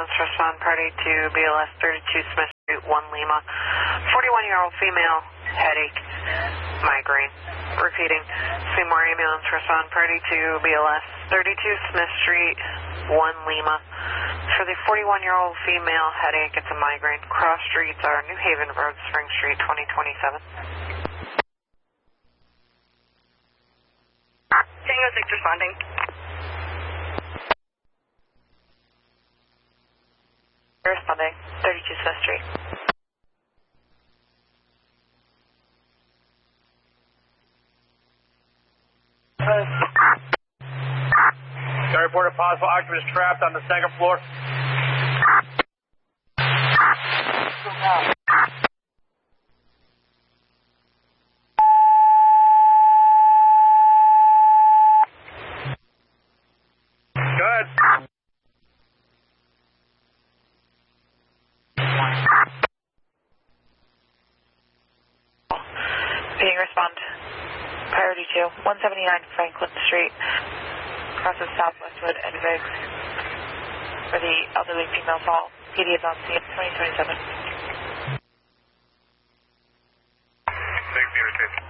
ambulance, respond party to BLS 32 Smith Street, 1 Lima. 41-year-old female, headache, migraine. Repeating, Seymour ambulance, respond party to BLS 32 Smith Street, 1 Lima. For the 41-year-old female, headache, it's a migraine. Cross streets are New Haven Road, Spring Street, 2027. Tango 6 responding. Responding, 32 Smith Street. I report a possible occupant is trapped on the second floor. Good. Being respond. Priority 2, 179 Franklin Street. Crosses Southwestwood and Viggs for the elderly female fall. PD is on scene, 2027. Big